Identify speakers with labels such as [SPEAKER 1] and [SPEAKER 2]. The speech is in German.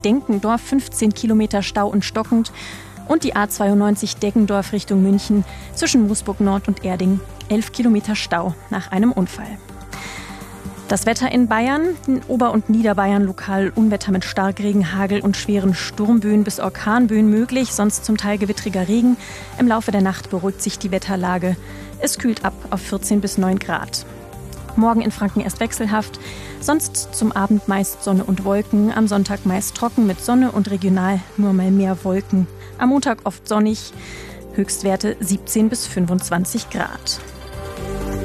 [SPEAKER 1] Denkendorf 15 Kilometer Stau und stockend. Und die A92 Deggendorf Richtung München zwischen Moosburg Nord und Erding 11 Kilometer Stau nach einem Unfall. Das Wetter in Bayern, in Ober- und Niederbayern lokal Unwetter mit Starkregen, Hagel und schweren Sturmböen bis Orkanböen möglich, sonst zum Teil gewittriger Regen. Im Laufe der Nacht beruhigt sich die Wetterlage. Es kühlt ab auf 14 bis 9 Grad. Morgen in Franken erst wechselhaft, sonst zum Abend meist Sonne und Wolken, am Sonntag meist trocken mit Sonne und regional nur mal mehr Wolken. Am Montag oft sonnig, Höchstwerte 17 bis 25 Grad.